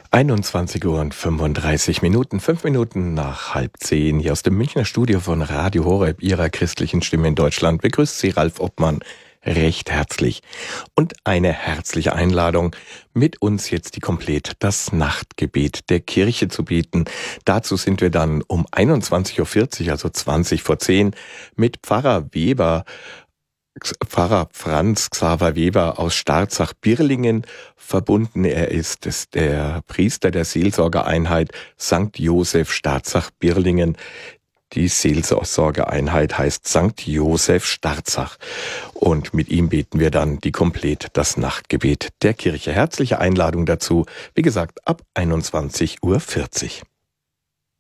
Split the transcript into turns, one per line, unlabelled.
21 Uhr und 35 Minuten, 5 Minuten nach 9:30 hier aus dem Münchner Studio von Radio Horeb, Ihrer christlichen Stimme in Deutschland, begrüßt Sie Ralf Obmann recht herzlich. Und eine herzliche Einladung, mit uns jetzt die Komplett das Nachtgebet der Kirche zu beten. Dazu sind wir dann um 21:40 Uhr, also 20 vor 10, mit Pfarrer Franz Xaver Weber aus Starzach-Birlingen verbunden. Er ist der Priester der Seelsorgeeinheit St. Joseph Starzach-Birlingen. Die Seelsorgeeinheit heißt St. Joseph Starzach. Und mit ihm beten wir dann die Komplett das Nachtgebet der Kirche. Herzliche Einladung dazu, wie gesagt, ab 21:40 Uhr.